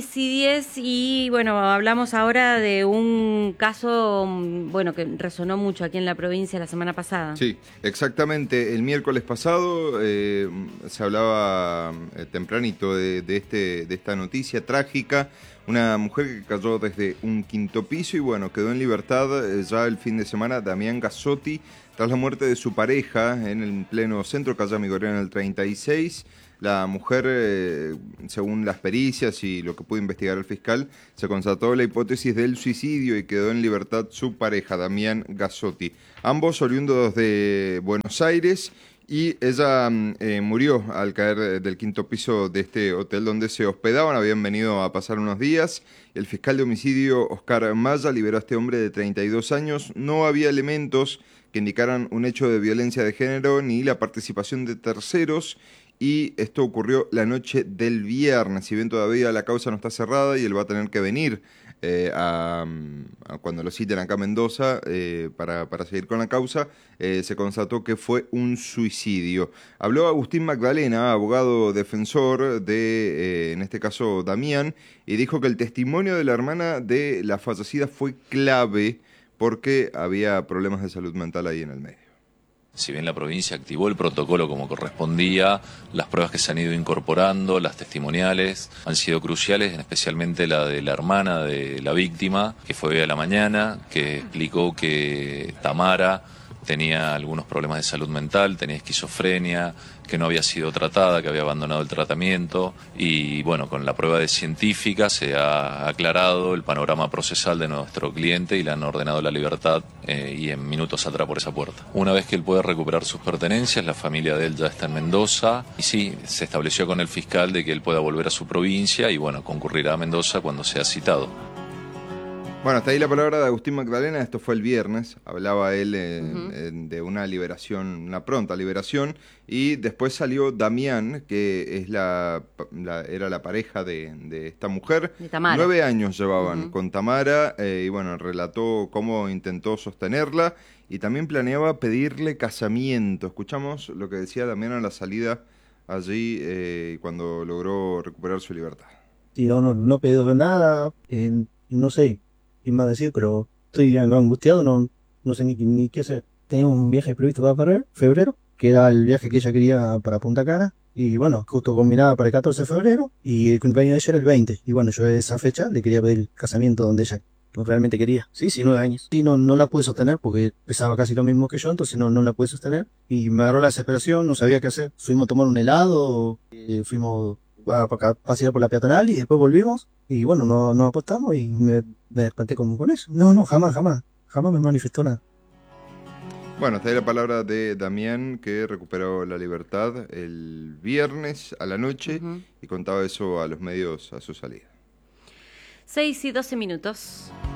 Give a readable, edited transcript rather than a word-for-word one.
6:10 y bueno, hablamos ahora de un caso, bueno, que resonó mucho aquí en la provincia la semana pasada. Sí, exactamente. El miércoles pasado se hablaba tempranito de esta noticia trágica. Una mujer que cayó desde un quinto piso y bueno, quedó en libertad ya el fin de semana. Damián Gazzotti, tras la muerte de su pareja en el pleno centro, calle Amigorena en el 36. La mujer, según las pericias y lo que pudo investigar el fiscal, se constató la hipótesis del suicidio y quedó en libertad su pareja, Damián Gazzotti. Ambos oriundos de Buenos Aires, y ella murió al caer del quinto piso de este hotel donde se hospedaban. Habían venido a pasar unos días. El fiscal de homicidio, Oscar Maya, liberó a este hombre de 32 años. No había elementos que indicaran un hecho de violencia de género ni la participación de terceros. Y esto ocurrió la noche del viernes. Si bien todavía la causa no está cerrada y él va a tener que venir a cuando lo citen acá a Mendoza para seguir con la causa, se constató que fue un suicidio. Habló Agustín Magdalena, abogado defensor de, en este caso, Damián, y dijo que el testimonio de la hermana de la fallecida fue clave porque había problemas de salud mental ahí en el medio. Si bien la provincia activó el protocolo como correspondía, las pruebas que se han ido incorporando, las testimoniales, han sido cruciales, especialmente la de la hermana de la víctima, que fue hoy a la mañana, que explicó que Tamara tenía algunos problemas de salud mental, tenía esquizofrenia, que no había sido tratada, que había abandonado el tratamiento y bueno, con la prueba de científica se ha aclarado el panorama procesal de nuestro cliente y le han ordenado la libertad y en minutos saldrá por esa puerta. Una vez que él pueda recuperar sus pertenencias, la familia de él ya está en Mendoza y sí, se estableció con el fiscal de que él pueda volver a su provincia y bueno, concurrirá a Mendoza cuando sea citado. Bueno, hasta ahí la palabra de Agustín Magdalena. Esto fue el viernes. Hablaba él de una liberación, una pronta liberación. Y después salió Damián, que es era la pareja de esta mujer. De Tamara. 9 años llevaban con Tamara. Y bueno, relató cómo intentó sostenerla. Y también planeaba pedirle casamiento. Escuchamos lo que decía Damián a la salida allí cuando logró recuperar su libertad. Sí, no pido nada, no sé qué más decir, pero estoy angustiado, no sé ni qué hacer. Tenía un viaje previsto para febrero, que era el viaje que ella quería para Punta Cana, y bueno, justo combinaba para el 14 de febrero, y el cumpleaños de ella era el 20, y bueno, yo a esa fecha le quería pedir casamiento donde ella realmente quería. Sí, 9 años. Sí, no la pude sostener porque pesaba casi lo mismo que yo, entonces no la pude sostener, y me agarró la desesperación, no sabía qué hacer. Fuimos a tomar un helado, fuimos a pasear por la peatonal y después volvimos y bueno, nos apostamos y me espanté con eso. No, jamás me manifestó nada. Bueno, hasta ahí la palabra de Damián, que recuperó la libertad el viernes a la noche y contaba eso a los medios a su salida. 6:12.